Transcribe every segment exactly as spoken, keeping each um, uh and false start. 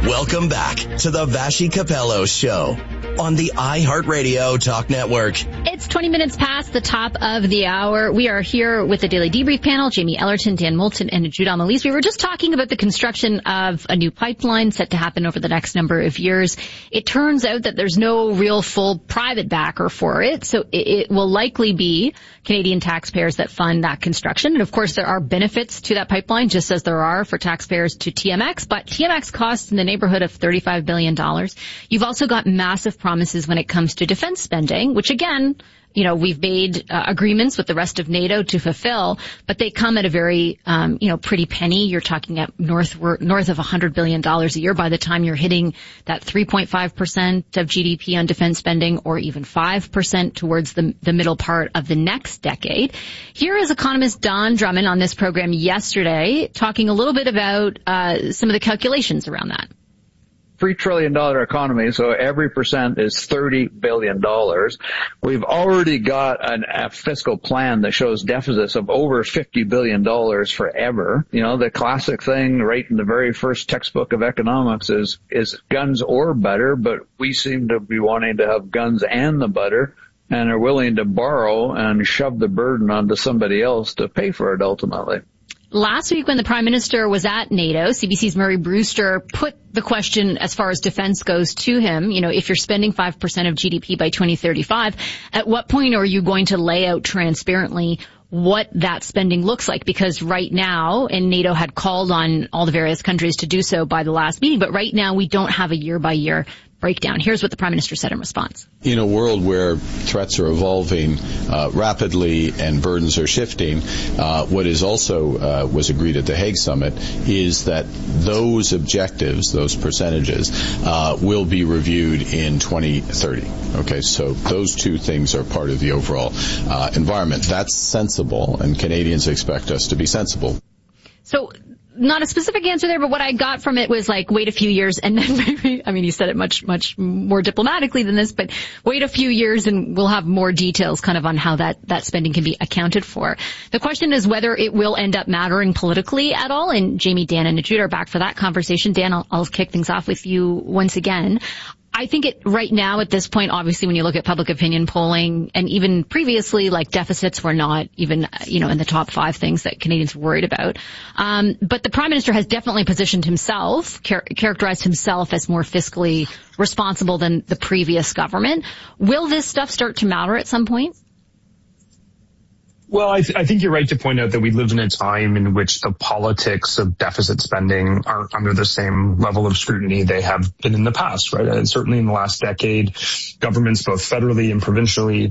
Welcome back to the Vassy Capello Show on the iHeartRadio Talk Network. It's twenty minutes past the top of the hour. We are here with the Daily Debrief panel, Jamie Ellerton, Dan Moulton, and Jude Amelise. We were just talking about the construction of a new pipeline set to happen over the next number of years. It turns out that there's no real full private backer for it, so it will likely be Canadian taxpayers that fund that construction. And of course, there are benefits to that pipeline, just as there are for taxpayers to T M X, but T M X costs in the neighborhood of thirty-five billion dollars. You've also got massive promises when it comes to defense spending, which again, you know, we've made uh, agreements with the rest of NATO to fulfill, but they come at a very, um, you know, pretty penny. You're talking at north, north of one hundred billion dollars a year by the time you're hitting that three point five percent of G D P on defense spending, or even five percent towards the, the middle part of the next decade. Here is economist Don Drummond on this program yesterday talking a little bit about uh, some of the calculations around that. three trillion dollars economy, so every percent is thirty billion dollars. We've already got an, a fiscal plan that shows deficits of over fifty billion dollars forever. You know, the classic thing right in the very first textbook of economics is, is guns or butter, but we seem to be wanting to have guns and the butter, and are willing to borrow and shove the burden onto somebody else to pay for it ultimately. Last week when the Prime Minister was at NATO, C B C's Murray Brewster put the question as far as defense goes to him. You know, if you're spending five percent of G D P by twenty thirty-five, at what point are you going to lay out transparently what that spending looks like? Because right now, and NATO had called on all the various countries to do so by the last meeting, but right now we don't have a year-by-year breakdown. Here's what the Prime Minister said in response. In a world where threats are evolving uh, rapidly and burdens are shifting, uh, what is also uh, was agreed at the Hague Summit is that those objectives, those percentages, uh, will be reviewed in twenty thirty. Okay, so those two things are part of the overall uh, environment. That's sensible, and Canadians expect us to be sensible. So, not a specific answer there, but what I got from it was like, wait a few years and then maybe, I mean, he said it much, much more diplomatically than this, but wait a few years and we'll have more details kind of on how that, that spending can be accounted for. The question is whether it will end up mattering politically at all. And Jamie, Dan, and Jude are back for that conversation. Dan, I'll, I'll kick things off with you once again. I think it right now at this point, obviously, when you look at public opinion polling and even previously, like deficits were not even, you know, in the top five things that Canadians were worried about. Um, but the Prime Minister has definitely positioned himself, char- characterized himself as more fiscally responsible than the previous government. Will this stuff start to matter at some point? Well, I, th- I think you're right to point out that we live in a time in which the politics of deficit spending aren't under the same level of scrutiny they have been in the past, right? And certainly in the last decade, governments, both federally and provincially,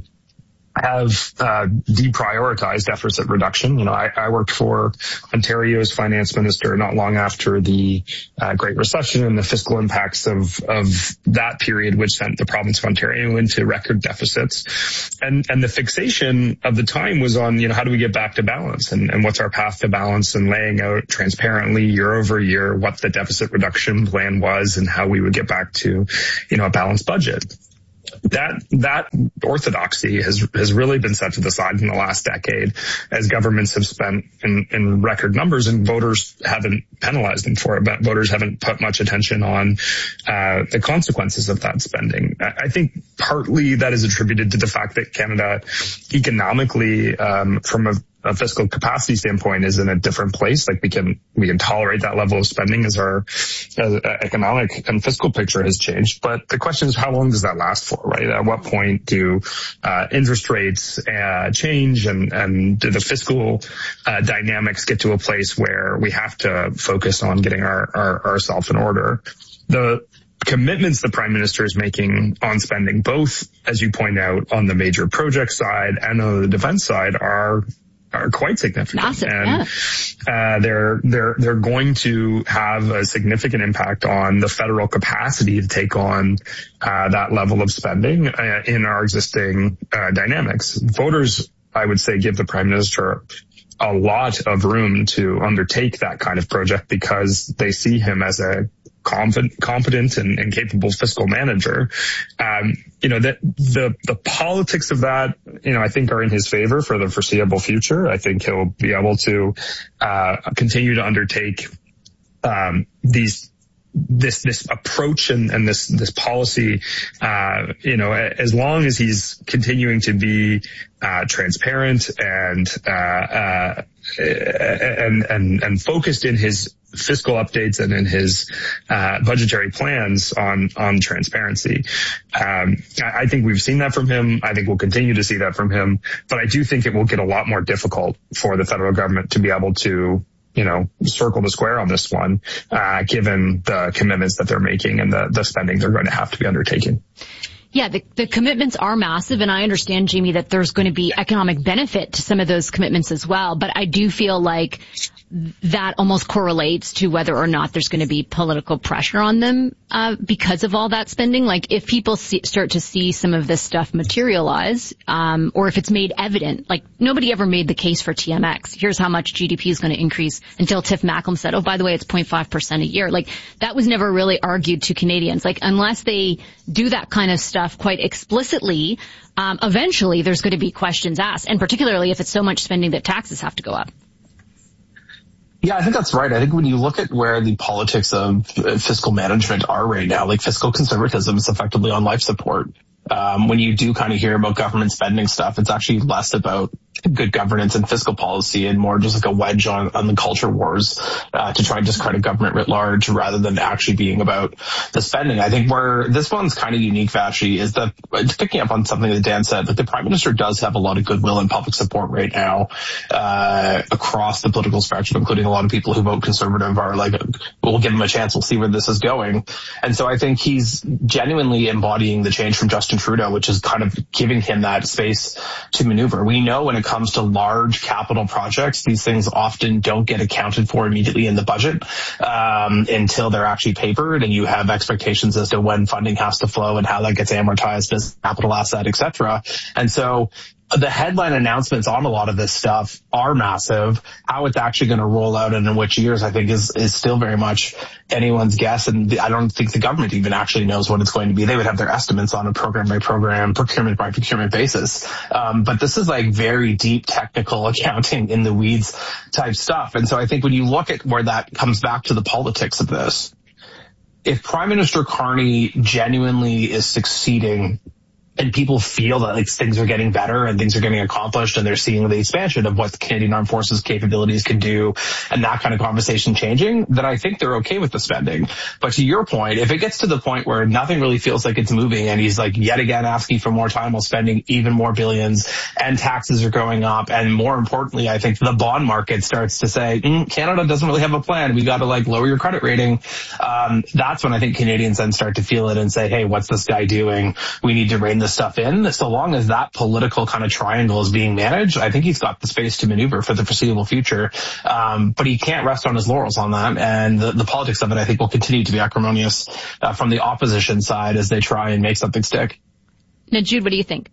have uh deprioritized deficit reduction. You know, I, I worked for Ontario's finance minister not long after the uh, Great Recession and the fiscal impacts of of that period, which sent the province of Ontario into record deficits. And and the fixation of the time was on, you know, how do we get back to balance, and, and what's our path to balance, and laying out transparently year over year what the deficit reduction plan was and how we would get back to, you know, a balanced budget. That that orthodoxy has has really been set to the side in the last decade as governments have spent in, in record numbers, and voters haven't penalized them for it. But voters haven't put much attention on uh the consequences of that spending. I think partly that is attributed to the fact that Canada economically, um from a a fiscal capacity standpoint, is in a different place. Like we can, we can tolerate that level of spending as our uh, economic and fiscal picture has changed. But the question is, how long does that last for, right? At what point do uh, interest rates uh, change, and, and do the fiscal uh, dynamics get to a place where we have to focus on getting our, our ourselves in order? The commitments the Prime Minister is making on spending, both, as you point out, on the major project side and on the defense side, are are quite significant. Massive, and yeah. uh, they're they're they're going to have a significant impact on the federal capacity to take on uh, that level of spending uh, in our existing uh, dynamics. Voters, I would say, give the Prime Minister a lot of room to undertake that kind of project because they see him as a confident, competent and, and capable fiscal manager. Um, you know, that the, the politics of that, you know, I think are in his favor for the foreseeable future. I think he'll be able to, uh, continue to undertake, um, these this this approach and, and this this policy, uh, you know, as long as he's continuing to be uh, transparent and uh, uh, and and and focused in his fiscal updates and in his uh, budgetary plans on on transparency. Um, I, I think we've seen that from him. I think we'll continue to see that from him. But I do think it will get a lot more difficult for the federal government to be able to, you know, circle the square on this one, uh, given the commitments that they're making and the, the spending they're going to have to be undertaking. Yeah, the, the commitments are massive, and I understand, Jamie, that there's going to be economic benefit to some of those commitments as well. But I do feel like that almost correlates to whether or not there's going to be political pressure on them uh, because of all that spending. Like, if people see, start to see some of this stuff materialize, um, or if it's made evident, like nobody ever made the case for T M X. Here's how much G D P is going to increase until Tiff Macklem said, oh, by the way, it's zero point five percent a year. Like, that was never really argued to Canadians. Like, unless they do that kind of stuff quite explicitly, um, eventually there's going to be questions asked, and particularly if it's so much spending that taxes have to go up. Yeah, I think that's right. I think when you look at where the politics of fiscal management are right now, like fiscal conservatism is effectively on life support. Um, when you do kind of hear about government spending stuff, it's actually less about good governance and fiscal policy and more just like a wedge on, on the culture wars uh, to try and discredit government writ large rather than actually being about the spending. I think where this one's kind of unique, Vashi, is that picking up on something that Dan said, like the Prime Minister does have a lot of goodwill and public support right now uh, across the political spectrum, including a lot of people who vote Conservative are like, we'll give him a chance, we'll see where this is going. And so I think he's genuinely embodying the change from Justin Trudeau, which is kind of giving him that space to maneuver. We know when it comes to large capital projects, these things often don't get accounted for immediately in the budget um, until they're actually papered, and you have expectations as to when funding has to flow and how that gets amortized as capital asset, et cetera. And so the headline announcements on a lot of this stuff are massive. How it's actually going to roll out and in which years, I think, is is still very much anyone's guess. And the, I don't think the government even actually knows what it's going to be. They would have their estimates on a program by program, procurement by procurement basis. Um, but this is like very deep technical accounting in the weeds type stuff. And so I think when you look at where that comes back to the politics of this, if Prime Minister Carney genuinely is succeeding and people feel that like things are getting better and things are getting accomplished and they're seeing the expansion of what the Canadian Armed Forces capabilities can do and that kind of conversation changing, then I think they're okay with the spending. But to your point, if it gets to the point where nothing really feels like it's moving and he's like yet again asking for more time while spending even more billions and taxes are going up, and more importantly, I think the bond market starts to say, mm, Canada doesn't really have a plan. We got to like lower your credit rating. Um, that's when I think Canadians then start to feel it and say, hey, what's this guy doing? We need to rein this stuff in. So long as that political kind of triangle is being managed, I think he's got the space to maneuver for the foreseeable future. Um, but he can't rest on his laurels on that. And the, the politics of it, I think, will continue to be acrimonious uh, from the opposition side as they try and make something stick. Now, Jude, what do you think?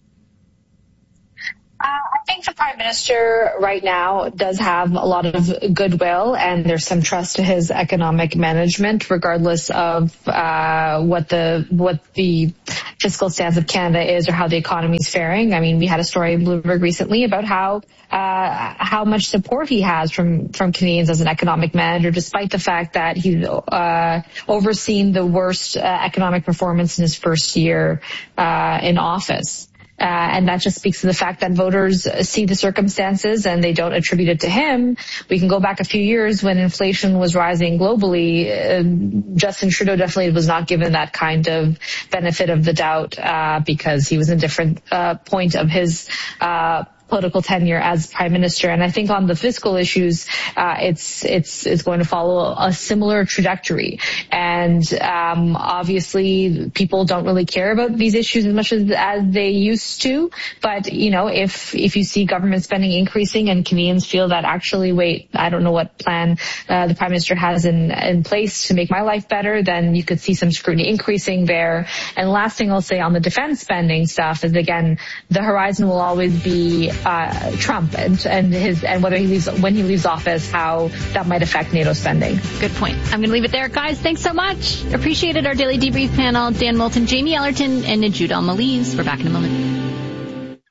Uh, I think the Prime Minister right now does have a lot of goodwill, and there's some trust to his economic management, regardless of uh, what the what the fiscal stance of Canada is or how the economy is faring. I mean, we had a story in Bloomberg recently about how uh, how much support he has from from Canadians as an economic manager, despite the fact that he's uh, overseen the worst uh, economic performance in his first year uh, in office. Uh, and that just speaks to the fact that voters see the circumstances and they don't attribute it to him. We can go back a few years when inflation was rising globally. Uh, Justin Trudeau definitely was not given that kind of benefit of the doubt uh, because he was in a different uh, point of his uh political tenure as Prime Minister. And I think on the fiscal issues, uh, it's, it's, it's going to follow a similar trajectory. And, um, obviously people don't really care about these issues as much as, as they used to. But, you know, if, if you see government spending increasing and Canadians feel that actually, wait, I don't know what plan, uh, the Prime Minister has in, in place to make my life better, then you could see some scrutiny increasing there. And last thing I'll say on the defense spending stuff is, again, the horizon will always be Uh, Trump and, and his and whether he leaves when he leaves office, how that might affect NATO spending. Good point. I'm going to leave it there, guys. Thanks so much. Appreciated our daily debrief panel. Dan Moulton, Jamie Ellerton, and Jude Almaliz. We're back in a moment.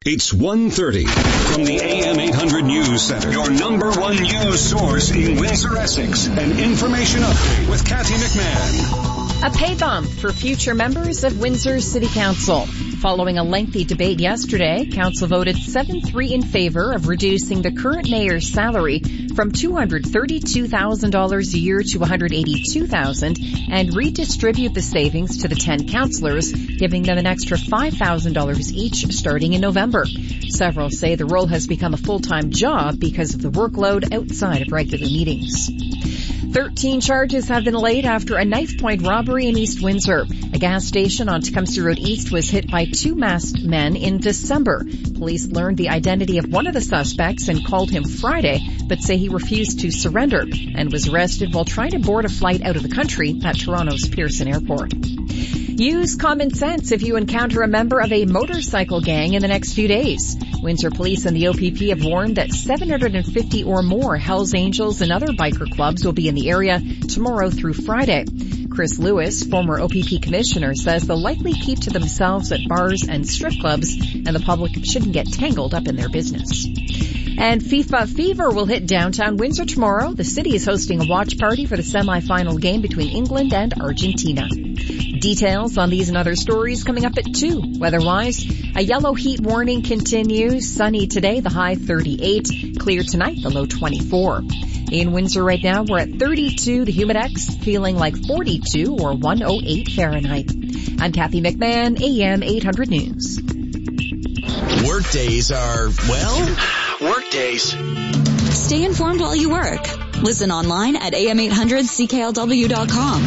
It's one thirty from the A M eight hundred News Center, your number one news source in Windsor, Essex. An information update with Kathy McMahon. A pay bump for future members of Windsor City Council. Following a lengthy debate yesterday, Council voted seven three in favor of reducing the current mayor's salary from two hundred thirty-two thousand dollars a year to one hundred eighty-two thousand dollars and redistribute the savings to the ten councillors, giving them an extra five thousand dollars each starting in November. Several say the role has become a full-time job because of the workload outside of regular meetings. Thirteen charges have been laid after a knife-point robbery in East Windsor. A gas station on Tecumseh Road East was hit by two masked men in December. Police learned the identity of one of the suspects and called him Friday, but say he refused to surrender and was arrested while trying to board a flight out of the country at Toronto's Pearson Airport. Use common sense if you encounter a member of a motorcycle gang in the next few days. Windsor Police and the O P P have warned that seven hundred fifty or more Hells Angels and other biker clubs will be in the area tomorrow through Friday. Chris Lewis, former O P P commissioner, says they'll likely keep to themselves at bars and strip clubs, and the public shouldn't get tangled up in their business. And FIFA fever will hit downtown Windsor tomorrow. The city is hosting a watch party for the semi-final game between England and Argentina. Details on these and other stories coming up at two. Weather-wise, a yellow heat warning continues. Sunny today, the high thirty-eight. Clear tonight, the low twenty-four. In Windsor right now, we're at thirty-two. The Humidex feeling like forty-two or one oh eight Fahrenheit. I'm Kathy McMahon, A M eight hundred News. Work days are, well, work days. Stay informed while you work. Listen online at A M eight hundred C K L W dot com.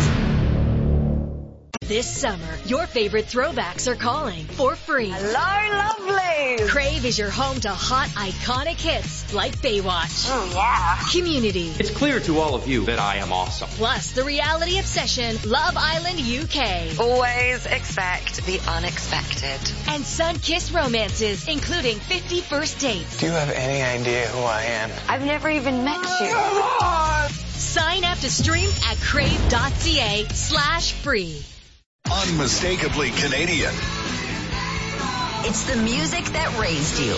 This summer, your favorite throwbacks are calling for free. Hello, lovely. Crave is your home to hot, iconic hits like Baywatch. Oh, yeah. Community. It's clear to all of you that I am awesome. Plus, the reality obsession, Love Island U K. Always expect the unexpected. And sun-kissed romances, including fifty First Dates. Do you have any idea who I am? I've never even met you. Sign up to stream at crave.ca slash free. Unmistakably Canadian. It's the music that raised you.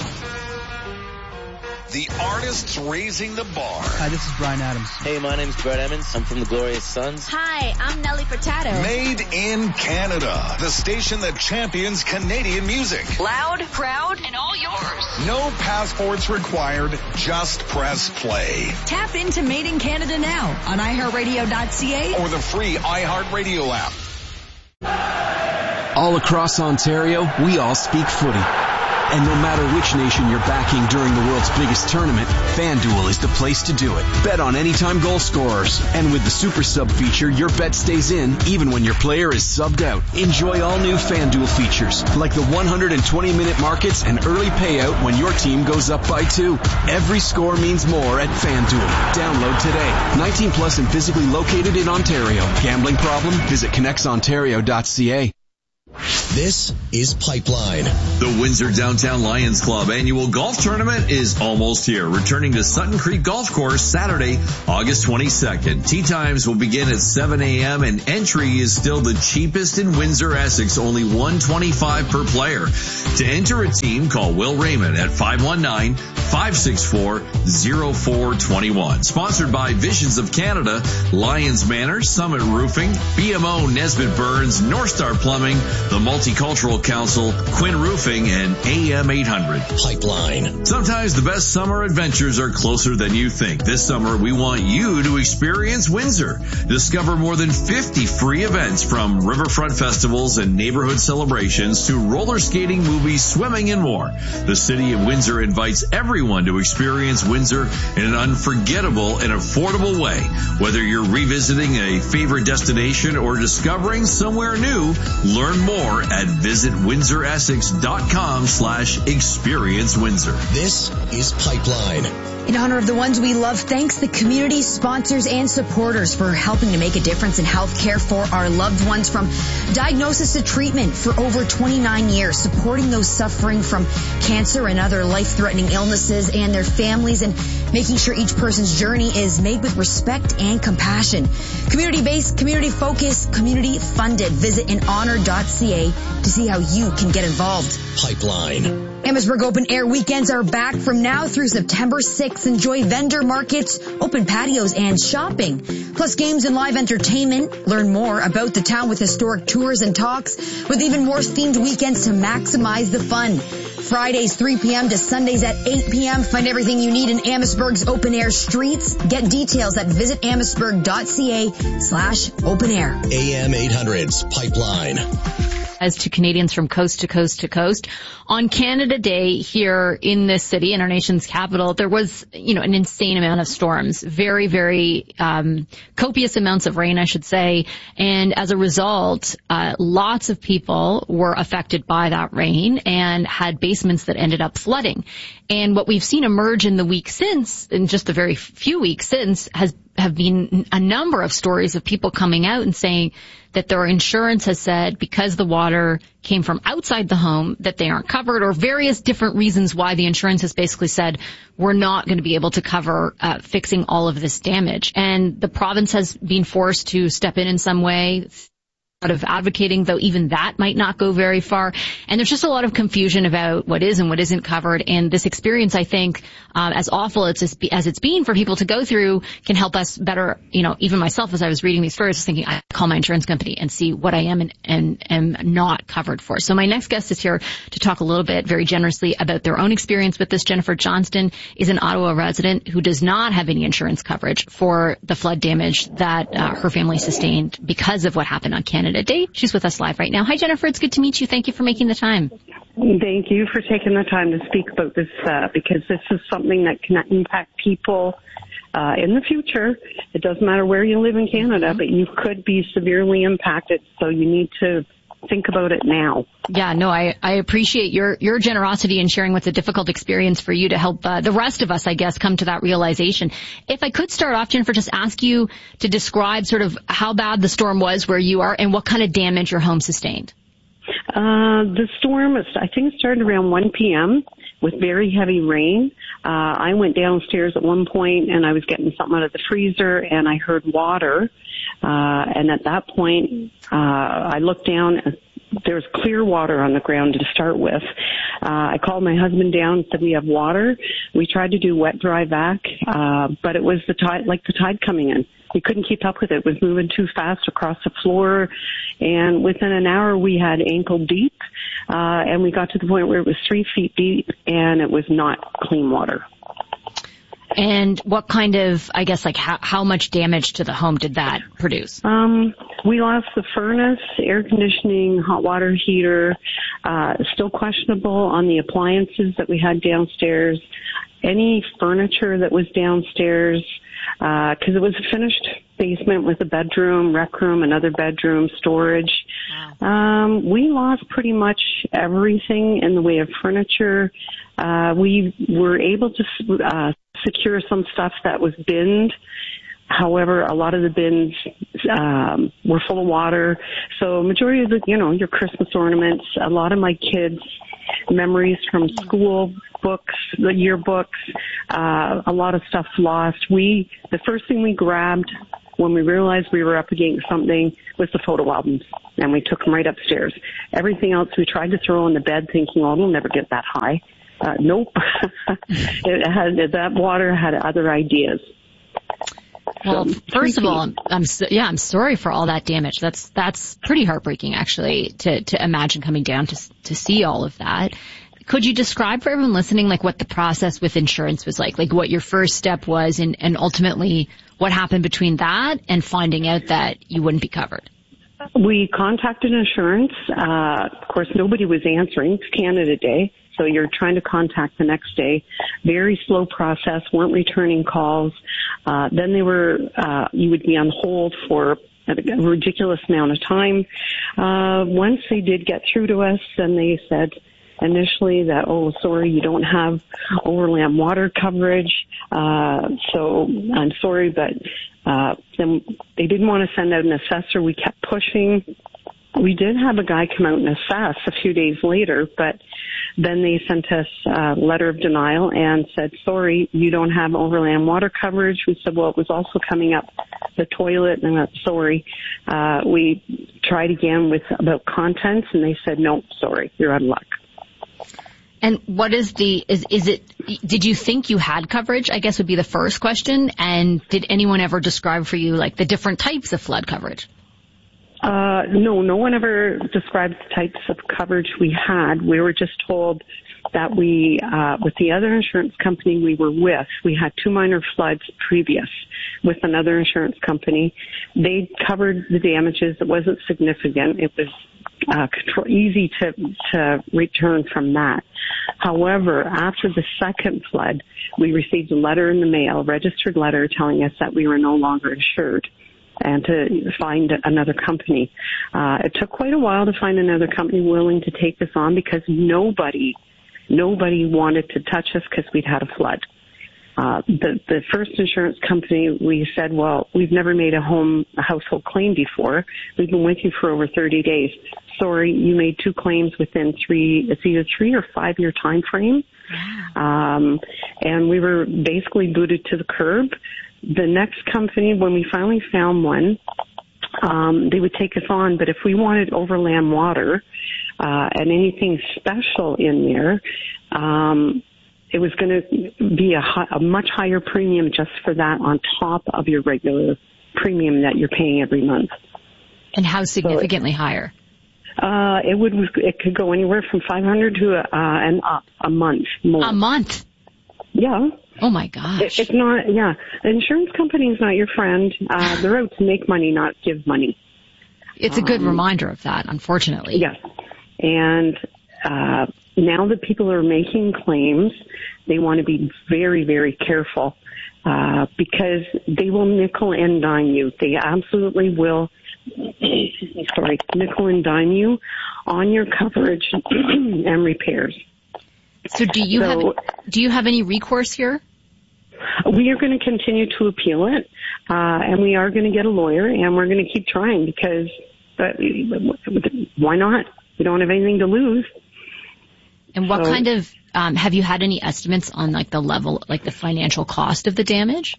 The artists raising the bar. Hi, this is Bryan Adams. Hey, my name's Brett Emmons. I'm from the Glorious Sons. Hi, I'm Nelly Furtado. Made in Canada. The station that champions Canadian music. Loud, proud, and all yours. No passports required. Just press play. Tap into Made in Canada now on i heart radio dot c a or the free iHeartRadio app. All across Ontario, we all speak footy. And no matter which nation you're backing during the world's biggest tournament, FanDuel is the place to do it. Bet on anytime goal scorers. And with the Super Sub feature, your bet stays in even when your player is subbed out. Enjoy all new FanDuel features, like the one hundred twenty minute markets and early payout when your team goes up by two. Every score means more at FanDuel. Download today. nineteen plus and physically located in Ontario. Gambling problem? Visit connects ontario dot c a. This is Pipeline. The Windsor Downtown Lions Club annual golf tournament is almost here. Returning to Sutton Creek Golf Course Saturday, August twenty-second. Tee times will begin at seven a.m. and entry is still the cheapest in Windsor, Essex, only one hundred twenty-five dollars per player. To enter a team, call Will Raymond at five one nine, five six four, zero four two one. Sponsored by Visions of Canada, Lions Manor, Summit Roofing, B M O Nesbitt Burns, North Star Plumbing, the Multicultural Council, Quinn Roofing, and A M eight hundred. Pipeline. Sometimes the best summer adventures are closer than you think. This summer, we want you to experience Windsor. Discover more than fifty free events, from riverfront festivals and neighborhood celebrations to roller skating, movies, swimming, and more. The City of Windsor invites everyone to experience Windsor in an unforgettable and affordable way. Whether you're revisiting a favorite destination or discovering somewhere new, learn more at visit windsor essex dot com slash experience Windsor. This is Pipeline. In honor of the ones we love, thanks the community, sponsors, and supporters for helping to make a difference in health care for our loved ones, from diagnosis to treatment for over twenty-nine years, supporting those suffering from cancer and other life-threatening illnesses and their families, and making sure each person's journey is made with respect and compassion. Community-based, community-focused, community-funded. Visit in honor dot c a to see how you can get involved. Pipeline. Amherstburg Open Air weekends are back from now through September sixth. Enjoy vendor markets, open patios, and shopping. Plus games and live entertainment. Learn more about the town with historic tours and talks with even more themed weekends to maximize the fun. Fridays three p.m. to Sundays at eight p.m. Find everything you need in Amherstburg's open air streets. Get details at visit amherstburg.ca slash open air. A M eight hundred's Pipeline. As to Canadians from coast to coast to coast. On Canada Day here in this city, in our nation's capital, there was, you know, an insane amount of storms. Very, very um copious amounts of rain, I should say. And as a result, uh lots of people were affected by that rain and had basements that ended up flooding. And what we've seen emerge in the week since, in just the very few weeks since, has have been a number of stories of people coming out and saying that their insurance has said because the water came from outside the home that they aren't covered, or various different reasons why the insurance has basically said we're not going to be able to cover uh, fixing all of this damage. And the province has been forced to step in in some way, out of advocating, though even that might not go very far. And there's just a lot of confusion about what is and what isn't covered. And this experience, I think, um, as awful as it's, as it's been for people to go through, can help us better, you know, even myself as I was reading these stories, I was thinking, I call my insurance company and see what I am and, and am not covered for. So my next guest is here to talk a little bit very generously about their own experience with this. Jennifer Johnston is an Ottawa resident who does not have any insurance coverage for the flood damage that uh, her family sustained because of what happened on Canada Day. She's with us live right now. Hi, Jennifer. It's good to meet you. Thank you for making the time. Thank you for taking the time to speak about this, uh, because this is something that can impact people uh, in the future. It doesn't matter where you live in Canada, but you could be severely impacted, so you need to think about it now. Yeah, no, I, I appreciate your, your generosity in sharing what's a difficult experience for you to help uh, the rest of us, I guess, come to that realization. If I could start off, Jennifer, just ask you to describe sort of how bad the storm was where you are and what kind of damage your home sustained. Uh, the storm, I think it started around one p.m. with very heavy rain. Uh, I went downstairs at one point and I was getting something out of the freezer and I heard water. Uh, and at that point, uh, I looked down and there was clear water on the ground to start with. Uh, I called my husband down and said, we have water. We tried to do wet, dry vac, uh, but it was the tide, like the tide coming in. We couldn't keep up with it. It was moving too fast across the floor. And within an hour, we had ankle deep. Uh, and we got to the point where it was three feet deep and it was not clean water. And what kind of, I guess, like how, how much damage to the home did that produce? Um, we lost the furnace, air conditioning, hot water heater, uh, still questionable on the appliances that we had downstairs, any furniture that was downstairs, uh, cause it was a finished basement with a bedroom, rec room, another bedroom, storage. Wow. Um, we lost pretty much everything in the way of furniture. Uh, we were able to, uh, secure some stuff that was binned. However, a lot of the bins um, were full of water. So majority of the, you know, your Christmas ornaments, a lot of my kids' memories from school books, the yearbooks, uh, a lot of stuff lost. We, the first thing we grabbed when we realized we were up against something was the photo albums, and we took them right upstairs. Everything else we tried to throw in the bed thinking, oh, it'll never get that high. Uh, nope. it had, that water had other ideas. Well, so, first of all, I'm, I'm so, yeah, I'm sorry for all that damage. That's that's pretty heartbreaking, actually, to to imagine coming down to to see all of that. Could you describe for everyone listening, like what the process with insurance was like, like what your first step was, and and ultimately what happened between that and finding out that you wouldn't be covered? We contacted insurance. Uh, of course, nobody was answering. It's Canada Day. So you're trying to contact the next day. Very slow process, weren't returning calls. Uh, then they were, uh, you would be on hold for a ridiculous amount of time. Uh, once they did get through to us, then they said initially that, oh, sorry, you don't have overland water coverage. Uh, so I'm sorry, but, uh, then they didn't want to send out an assessor. We kept pushing. We did have a guy come out and assess a few days later, but then they sent us a letter of denial and said, sorry, you don't have overland water coverage. We said, well, it was also coming up the toilet, and that's sorry. Uh, we tried again with about contents, and they said, no, sorry, you're out of luck. And what is the, is, is it, did you think you had coverage, I guess would be the first question. And did anyone ever describe for you like the different types of flood coverage? Uh, no, no one ever described the types of coverage we had. We were just told that we, uh, with the other insurance company we were with, we had two minor floods previous with another insurance company. They covered the damages. It wasn't significant. It was uh, control, easy to, to return from that. However, after the second flood, we received a letter in the mail, a registered letter telling us that we were no longer insured and to find another company. Uh, it took quite a while to find another company willing to take us on because nobody, nobody wanted to touch us because we'd had a flood. Uh, the, the first insurance company, we said, well, we've never made a home, a household claim before. We've been with you for over thirty days. Sorry, you made two claims within three, it's either three or five year time frame. Um, and we were basically booted to the curb. The next company, when we finally found one, um, they would take us on, but if we wanted overland water, uh, and anything special in there, um, it was going to be a, high, a much higher premium just for that on top of your regular premium that you're paying every month. And how significantly so it, higher? Uh, it would, it could go anywhere from five hundred to, uh, and up a month more. A month? Yeah. Oh my gosh. It, it's not, yeah. The insurance company is not your friend. Uh, they're out to make money, not give money. It's a good um, reminder of that, unfortunately. Yes. And, uh, now that people are making claims, they want to be very, very careful, uh, because they will nickel and dime you. They absolutely will, sorry, nickel and dime you on your coverage and repairs. So do you so, have, do you have any recourse here? We are going to continue to appeal it, uh, and we are going to get a lawyer, and we're going to keep trying because, uh, why not? We don't have anything to lose. And what so, kind of, um, have you had any estimates on like the level, like the financial cost of the damage?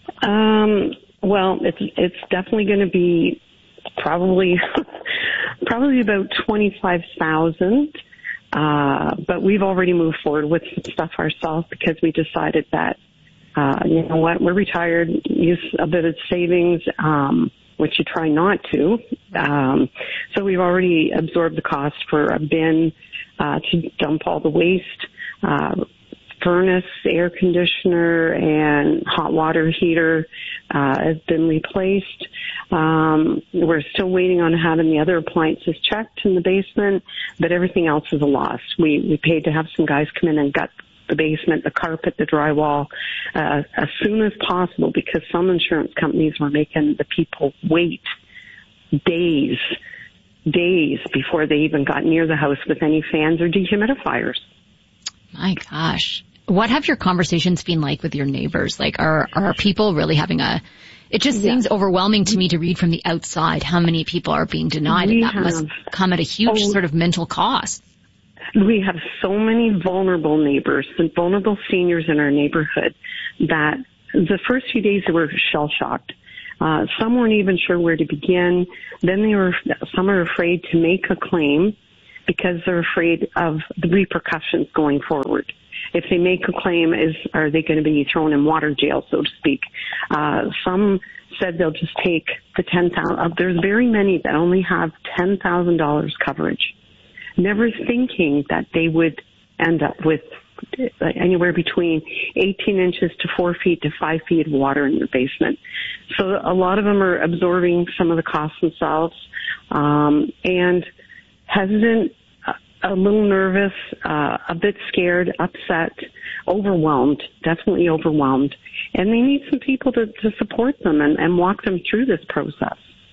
Um, well, it's, it's definitely going to be probably, probably about twenty-five thousand. Uh, but we've already moved forward with some stuff ourselves because we decided that, uh, you know what, we're retired, use a bit of savings, um, which you try not to. Um, so we've already absorbed the cost for a bin, uh, to dump all the waste, uh, furnace, air conditioner, and hot water heater, uh, has been replaced. Um, we're still waiting on having the other appliances checked in the basement, but everything else is a loss. We, we paid to have some guys come in and gut the basement, the carpet, the drywall, uh, as soon as possible because some insurance companies were making the people wait days, days before they even got near the house with any fans or dehumidifiers. My gosh. What have your conversations been like with your neighbors? Like, are, are people really having a, it just yeah. seems overwhelming to me to read from the outside how many people are being denied, we and that have, must come at a huge oh, sort of mental cost. We have so many vulnerable neighbors and vulnerable seniors in our neighborhood that the first few days they were shell-shocked. Uh, some weren't even sure where to begin. Then they were, some are afraid to make a claim because they're afraid of the repercussions going forward. If they make a claim, is are they going to be thrown in water jail, so to speak? Uh, some said they'll just take the ten thousand. Uh, there's very many that only have ten thousand dollars coverage, never thinking that they would end up with anywhere between eighteen inches to four feet to five feet of water in their basement. So a lot of them are absorbing some of the costs themselves, um, and hesitant, a little nervous, uh, a bit scared, upset, overwhelmed, definitely overwhelmed. And they need some people to, to support them and, and walk them through this process.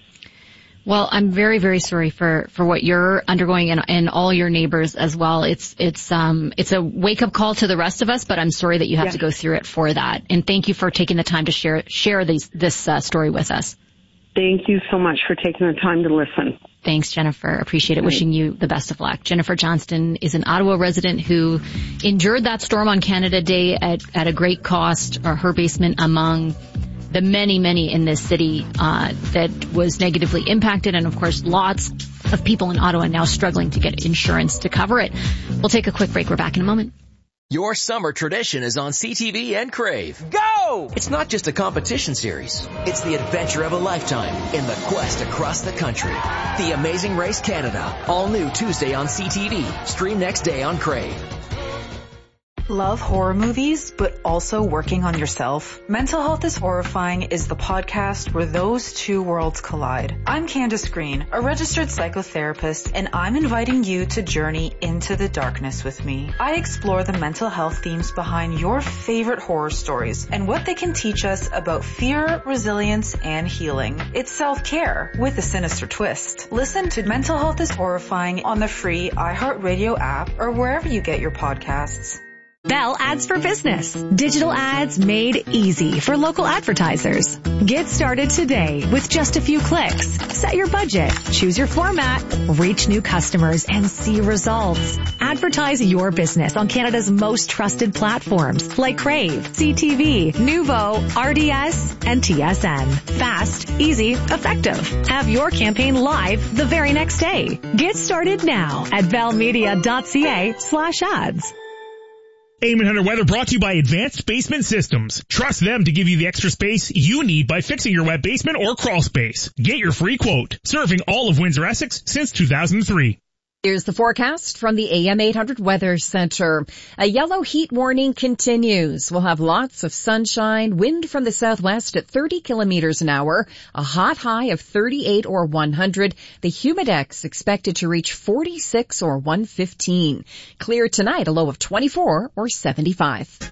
Well, I'm very, very sorry for, for what you're undergoing and, and all your neighbors as well. It's, it's, um, it's a wake up call to the rest of us, but I'm sorry that you have yeah. to go through it for that. And thank you for taking the time to share, share these, this uh, story with us. Thank you so much for taking the time to listen. Thanks, Jennifer. Appreciate it. Right. Wishing you the best of luck. Jennifer Johnston is an Ottawa resident who endured that storm on Canada Day at, at a great cost, or her basement among the many, many in this city uh, that was negatively impacted. And, of course, lots of people in Ottawa now struggling to get insurance to cover it. We'll take a quick break. We're back in a moment. Your summer tradition is on C T V and Crave. Go! It's not just a competition series. It's the adventure of a lifetime in the quest across the country. The Amazing Race Canada. All new Tuesday on C T V. Stream next day on Crave. Love horror movies, but also working on yourself? Mental Health is Horrifying is the podcast where those two worlds collide. I'm Candace Green, a registered psychotherapist, and I'm inviting you to journey into the darkness with me. I explore the mental health themes behind your favorite horror stories and what they can teach us about fear, resilience, and healing. It's self-care with a sinister twist. Listen to Mental Health is Horrifying on the free iHeartRadio app or wherever you get your podcasts. Bell Ads for Business. Digital ads made easy for local advertisers. Get started today with just a few clicks. Set your budget, choose your format, reach new customers, and see results. Advertise your business on Canada's most trusted platforms like Crave, C T V, Nuvo, R D S, and T S N. Fast, easy, effective. Have your campaign live the very next day. Get started now at bellmedia.ca slash ads. A M eight hundred Weather brought to you by Advanced Basement Systems. Trust them to give you the extra space you need by fixing your wet basement or crawl space. Get your free quote. Serving all of Windsor-Essex since two thousand three. Here's the forecast from the A M eight hundred Weather Center. A yellow heat warning continues. We'll have lots of sunshine, wind from the southwest at thirty kilometers an hour, a hot high of thirty-eight or one hundred. The humidex expected to reach forty-six or one fifteen. Clear tonight, a low of twenty-four or seventy-five.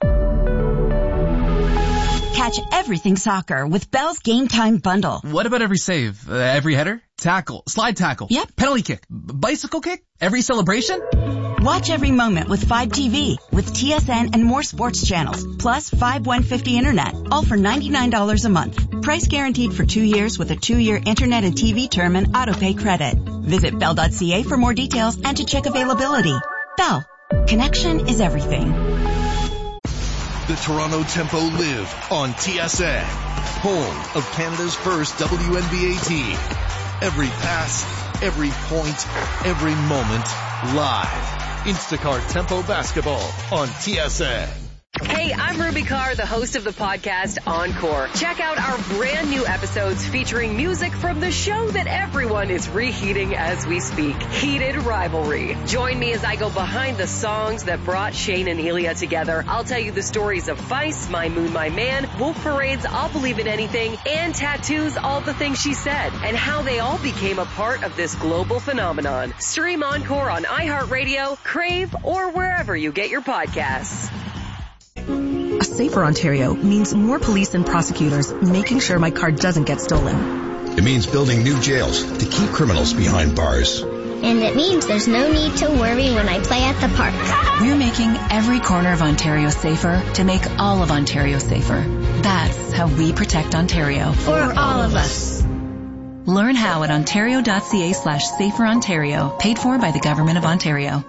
Catch everything soccer with Bell's Game Time Bundle. What about every save? Uh, every header? Tackle? Slide tackle? Yep. Penalty kick? B- bicycle kick? Every celebration? Watch every moment with Fibe T V, with T S N and more sports channels, plus Fibe one fifty internet, all for ninety-nine dollars a month. Price guaranteed for two years with a two-year internet and T V term and autopay credit. Visit bell dot c a for more details and to check availability. Bell. Connection is everything. The Toronto Tempo live on T S N, home of Canada's first W N B A team. Every pass, every point, every moment, live. Instacart Tempo Basketball on T S N. Hey, I'm Ruby Carr, the host of the podcast Encore. Check out our brand new episodes featuring music from the show that everyone is reheating as we speak, Heated Rivalry. Join me as I go behind the songs that brought Shane and Ilya together. I'll tell you the stories of Vice, My Moon, My Man, Wolf Parade's I'll Believe in Anything, and Tattoo's All the Things She Said, and how they all became a part of this global phenomenon. Stream Encore on iHeartRadio, Crave, or wherever you get your podcasts. A safer Ontario means more police and prosecutors making sure my car doesn't get stolen. It means building new jails to keep criminals behind bars. And it means there's no need to worry when I play at the park. We're making every corner of Ontario safer to make all of Ontario safer. That's how we protect Ontario. For all of us. Learn how at ontario.ca slash safer Ontario, paid for by the Government of Ontario.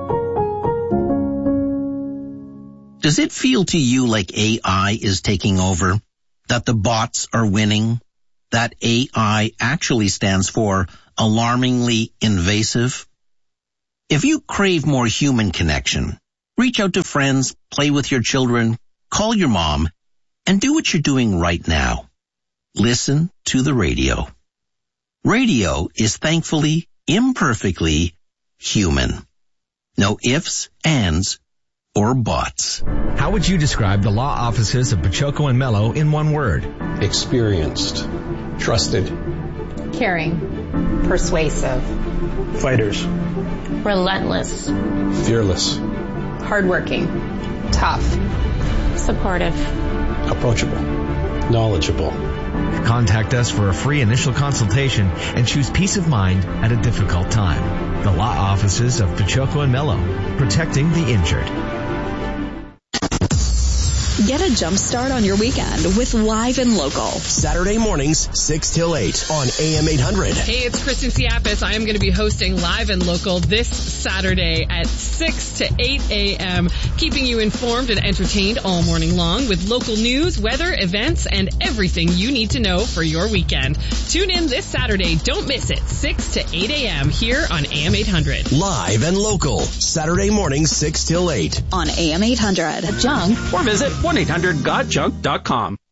Does it feel to you like A I is taking over? That the bots are winning? That A I actually stands for alarmingly invasive? If you crave more human connection, reach out to friends, play with your children, call your mom, and do what you're doing right now. Listen to the radio. Radio is thankfully, imperfectly human. No ifs, ands, or bots. How would you describe the law offices of Pachoco and Mello in one word? Experienced, trusted, caring, persuasive, fighters, relentless, fearless, hardworking, tough, supportive, approachable, knowledgeable. Contact us for a free initial consultation and choose peace of mind at a difficult time. The law offices of Pachoco and Mello, protecting the injured. Get a jump start on your weekend with Live and Local. Saturday mornings, six till eight on A M eight hundred. Hey, it's Kristen Siapis. I am going to be hosting Live and Local this Saturday at six to eight a.m., keeping you informed and entertained all morning long with local news, weather, events, and everything you need to know for your weekend. Tune in this Saturday. Don't miss it. six to eight a.m. here on A M eight hundred. Live and Local. Saturday mornings, six till eight on A M eight hundred. Junk. Or visit one eight hundred got junk dot com.